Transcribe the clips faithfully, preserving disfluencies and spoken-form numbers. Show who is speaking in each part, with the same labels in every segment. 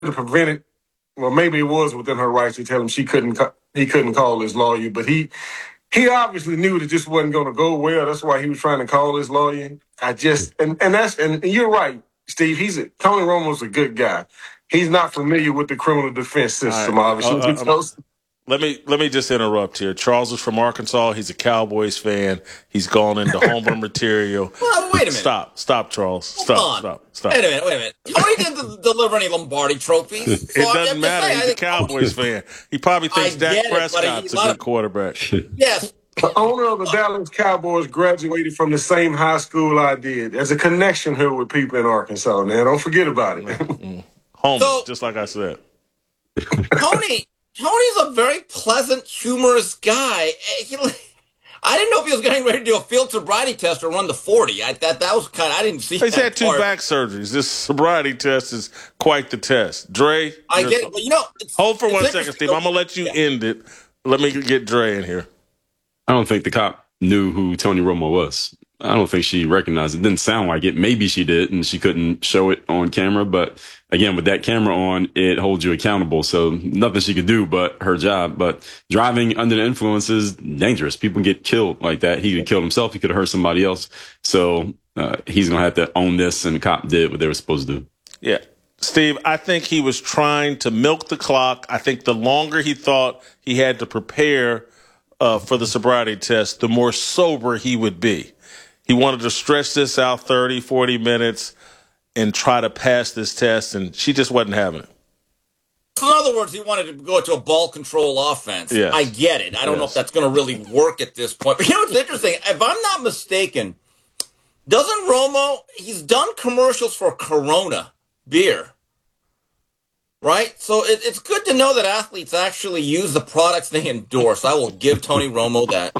Speaker 1: to prevent it. Well, maybe it was within her rights to tell him she couldn't. He couldn't call his lawyer, but he he obviously knew that this wasn't going to go well. That's why he was trying to call his lawyer. I just and and that's and you're right, Steve. He's a, Tony Romo's a good guy. He's not familiar with the criminal defense system, right. Obviously. Uh, uh, um,
Speaker 2: let me let me just interrupt here. Charles is from Arkansas. He's a Cowboys fan. He's gone into homer material.
Speaker 3: Well, wait a minute.
Speaker 2: Stop, stop, Charles. Stop,
Speaker 3: Hold on.
Speaker 2: stop, stop.
Speaker 3: Wait a minute, wait a minute. Tony didn't deliver any Lombardi trophies.
Speaker 2: So it doesn't matter. Saying, he's a Cowboys fan. He probably thinks Dak Prescott's a good quarterback.
Speaker 3: Yes.
Speaker 1: The owner of the Dallas Cowboys graduated from the same high school I did. There's a connection here with people in Arkansas, man. Don't forget about it.
Speaker 2: Mm. Home, so, just like I said.
Speaker 3: Tony, Tony's a very pleasant, humorous guy. I didn't know if he was getting ready to do a field sobriety test or run the forty. I that that was kind of, I didn't see.
Speaker 2: He's
Speaker 3: that
Speaker 2: had two
Speaker 3: part.
Speaker 2: back surgeries. This sobriety test is quite the test. Dre,
Speaker 3: I get it. But you know,
Speaker 2: hold for one second, Steve. I'm gonna let you yeah. end it. Let me get Dre in here.
Speaker 4: I don't think the cop knew who Tony Romo was. I don't think she recognized it. It didn't sound like it. Maybe she did, and she couldn't show it on camera. But again, with that camera on, it holds you accountable. So nothing she could do but her job. But driving under the influence is dangerous. People get killed like that. He could have killed himself. He could have hurt somebody else. So uh, he's going to have to own this, and the cop did what they were supposed to do.
Speaker 2: Yeah. Steve, I think he was trying to milk the clock. I think the longer he thought he had to prepare uh, for the sobriety test, the more sober he would be. He wanted to stretch this out thirty, forty minutes and try to pass this test, and she just wasn't having it.
Speaker 3: In other words, he wanted to go to a ball control offense.
Speaker 2: Yes.
Speaker 3: I get it. I don't yes. know if that's going to really work at this point. But you know what's interesting? If I'm not mistaken, doesn't Romo, he's done commercials for Corona beer, right? So it, it's good to know that athletes actually use the products they endorse. I will give Tony Romo that.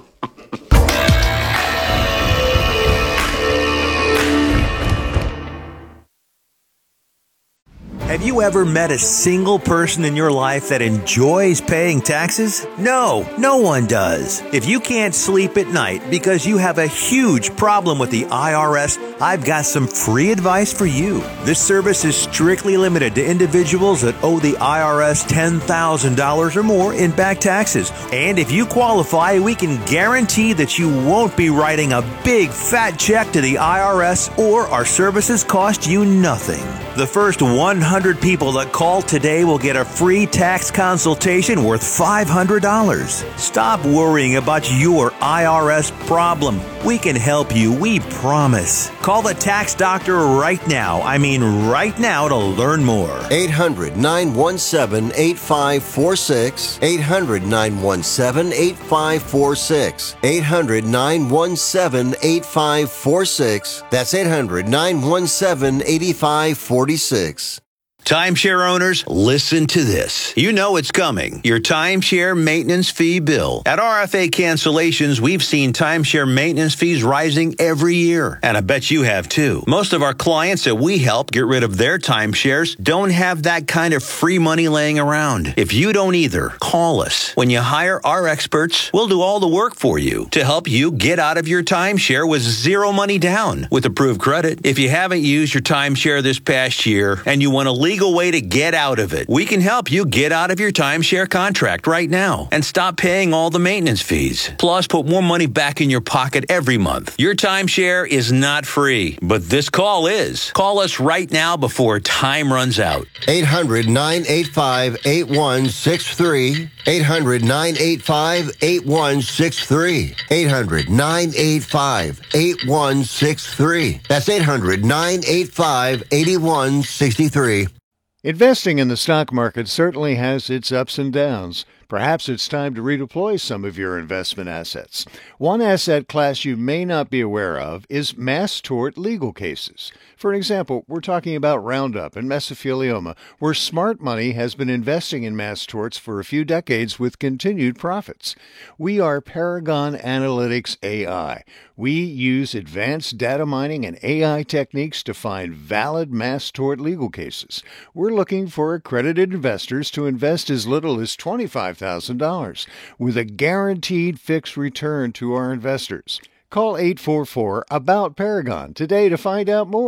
Speaker 5: Have you ever met a single person in your life that enjoys paying taxes? No, no one does. If you can't sleep at night because you have a huge problem with the I R S, I've got some free advice for you. This service is strictly limited to individuals that owe the I R S ten thousand dollars or more in back taxes. And if you qualify, we can guarantee that you won't be writing a big fat check to the I R S, or our services cost you nothing. The first one hundred people that call today will get a free tax consultation worth five hundred dollars. Stop worrying about your I R S problem. We can help you, we promise. Call the tax doctor right now. I mean right now to learn more.
Speaker 6: eight hundred, nine one seven, eight five four six. eight hundred, nine one seven, eight five four six. eight hundred, nine one seven, eight five four six. That's eight hundred, nine one seven, eight five four six.
Speaker 5: Timeshare owners, listen to this. You know it's coming. Your timeshare maintenance fee bill. At R F A Cancellations, we've seen timeshare maintenance fees rising every year. And I bet you have too. Most of our clients that we help get rid of their timeshares don't have that kind of free money laying around. If you don't either, call us. When you hire our experts, we'll do all the work for you to help you get out of your timeshare with zero money down with approved credit. If you haven't used your timeshare this past year and you want to leave legal way to get out of it, we can help you get out of your timeshare contract right now and stop paying all the maintenance fees. Plus, put more money back in your pocket every month. Your timeshare is not free, but this call is. Call us right now before time runs out.
Speaker 6: eight hundred, nine eight five, eight one six three. eight hundred, nine eight five, eight one six three. eight hundred, nine eight five, eight one six three. That's eight hundred, nine eight five, eight one six three.
Speaker 7: Investing in the stock market certainly has its ups and downs. Perhaps it's time to redeploy some of your investment assets. One asset class you may not be aware of is mass tort legal cases. For example, we're talking about Roundup and mesothelioma, where smart money has been investing in mass torts for a few decades with continued profits. We are Paragon Analytics A I. We use advanced data mining and A I techniques to find valid mass tort legal cases. We're looking for accredited investors to invest as little as twenty-five thousand dollars with a guaranteed fixed return to our investors. Call eight four four, A B O U T, Paragon today to find out more.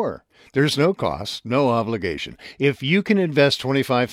Speaker 7: There's no cost, no obligation. If you can invest twenty-five